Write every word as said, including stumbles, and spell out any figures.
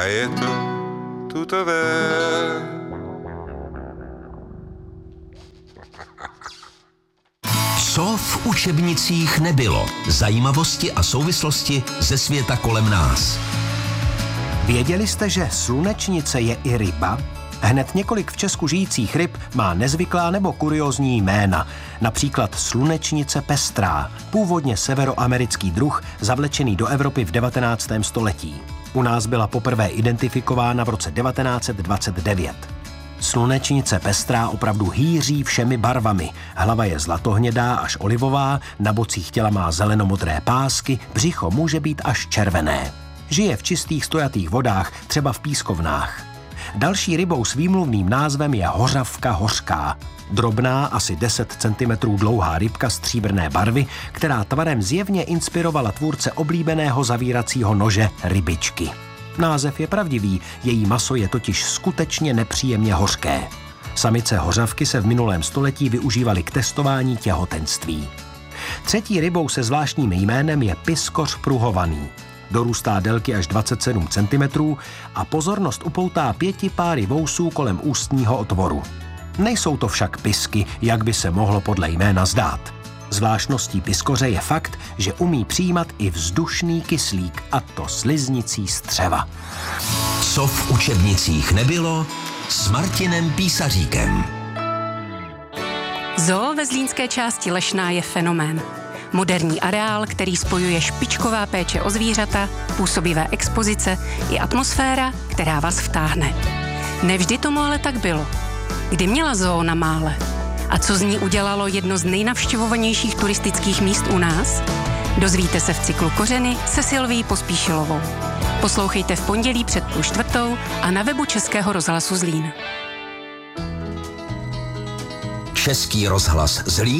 A je to tutové. Co v učebnicích nebylo? Zajímavosti a souvislosti ze světa kolem nás. Věděli jste, že slunečnice je i ryba? Hned několik v Česku žijících ryb má nezvyklá nebo kuriózní jména. Například slunečnice pestrá, původně severoamerický druh, zavlečený do Evropy v devatenáctém století. U nás byla poprvé identifikována v roce devatenáct set dvacet devět. Slunečnice pestrá opravdu hýří všemi barvami. Hlava je zlatohnědá až olivová, na bocích těla má zelenomodré pásky, břicho může být až červené. Žije v čistých stojatých vodách, třeba v pískovnách. Další rybou s výmluvným názvem je hořavka hořká. Drobná, asi deset centimetrů dlouhá rybka stříbrné barvy, která tvarem zjevně inspirovala tvůrce oblíbeného zavíracího nože rybičky. Název je pravdivý, její maso je totiž skutečně nepříjemně hořké. Samice hořavky se v minulém století využívaly k testování těhotenství. Třetí rybou se zvláštním jménem je piskoř pruhovaný. Dorůstá délky až dvacet sedm centimetrů a pozornost upoutá pěti páry vousů kolem ústního otvoru. Nejsou to však pisky, jak by se mohlo podle jména zdát. Zvláštností piskoře je fakt, že umí přijímat i vzdušný kyslík, a to sliznicí střeva. Co v učebnicích nebylo? S Martinem Písaříkem. Zoo ve zlínské části Lešná je fenomén. Moderní areál, který spojuje špičková péče o zvířata, působivé expozice i atmosféra, která vás vtáhne. Nevždy tomu ale tak bylo. Kdy měla zoo na Mále? A co z ní udělalo jedno z nejnavštěvovanějších turistických míst u nás? Dozvíte se v cyklu Kořeny se Silvií Pospíšilovou. Poslouchejte v pondělí před půl čtvrtou a na webu Českého rozhlasu Zlín. Český rozhlas Zlín.